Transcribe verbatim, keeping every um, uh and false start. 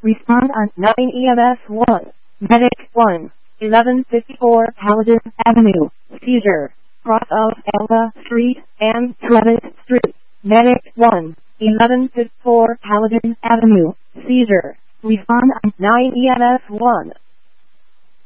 Respond on nine E M S one. Medic one. eleven fifty-four Paladin Avenue. Seizure. Cross of Elma Street and Travis Street. Medic one. eleven fifty-four Paladin Avenue. Seizure. Respond on nine E M S one.